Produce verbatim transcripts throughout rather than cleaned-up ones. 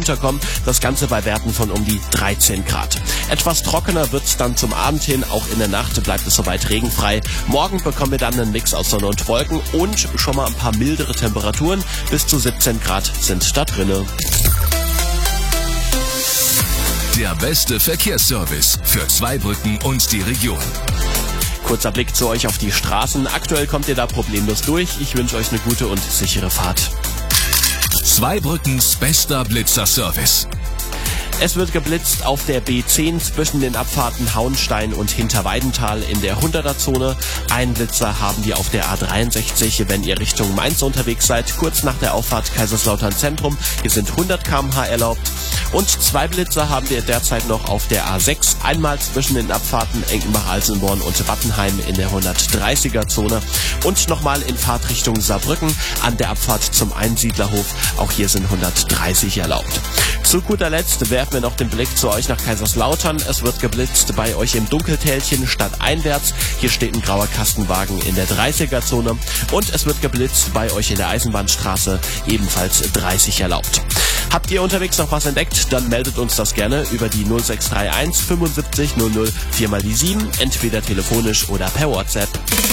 unterkommen. Das Ganze bei Werten von um die dreizehn Grad. Etwas trockener wird's dann zum Abend hin. Auch in der Nacht bleibt es soweit regenfrei. Morgen bekommen wir dann einen Mix aus Sonne und Wolken und schon mal ein paar mildere Temperaturen. Bis zu siebzehn Grad sind da drinne. Der beste Verkehrsservice für Zweibrücken und die Region. Kurzer Blick zu euch auf die Straßen. Aktuell kommt ihr da problemlos durch. Ich wünsche euch eine gute und sichere Fahrt. Zweibrückens bester Blitzerservice. Es wird geblitzt auf der B zehn zwischen den Abfahrten Hauenstein und Hinterweidenthal in der hunderter-Zone. Einen Blitzer haben wir auf der A dreiundsechzig, wenn ihr Richtung Mainz unterwegs seid, kurz nach der Auffahrt Kaiserslautern Zentrum. Hier sind hundert Kilometer pro Stunde erlaubt. Und zwei Blitzer haben wir derzeit noch auf der A sechs, einmal zwischen den Abfahrten Enkenbach-Alsenborn und Wattenheim in der hundertdreißiger-Zone und nochmal in Fahrtrichtung Saarbrücken an der Abfahrt zum Einsiedlerhof. Auch hier sind hundertdreißig erlaubt. Zu guter Letzt werfen wir noch den Blick zu euch nach Kaiserslautern. Es wird geblitzt bei euch im Dunkeltälchen stadteinwärts. Hier steht ein grauer Kastenwagen in der dreißiger-Zone. Und es wird geblitzt bei euch in der Eisenbahnstraße, ebenfalls dreißig erlaubt. Habt ihr unterwegs noch was entdeckt, dann meldet uns das gerne über die null sechs drei eins fünfundsiebzig null null vier mal die sieben, entweder telefonisch oder per WhatsApp.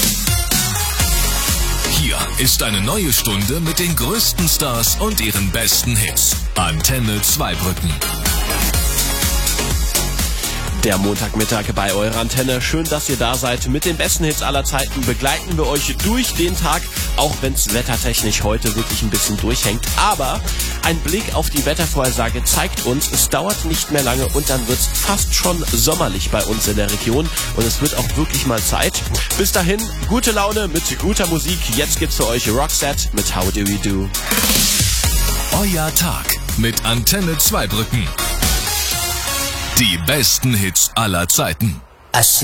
Hier ist eine neue Stunde mit den größten Stars und ihren besten Hits. Antenne Zweibrücken. Der Montagmittag bei eurer Antenne. Schön, dass ihr da seid. Mit den besten Hits aller Zeiten begleiten wir euch durch den Tag, auch wenn es wettertechnisch heute wirklich ein bisschen durchhängt. Aber ein Blick auf die Wettervorhersage zeigt uns, es dauert nicht mehr lange und dann wird es fast schon sommerlich bei uns in der Region. Und es wird auch wirklich mal Zeit. Bis dahin, gute Laune mit guter Musik. Jetzt gibt's für euch Roxette mit How Do We Do. Euer Tag mit Antenne Zweibrücken. Die besten Hits aller Zeiten.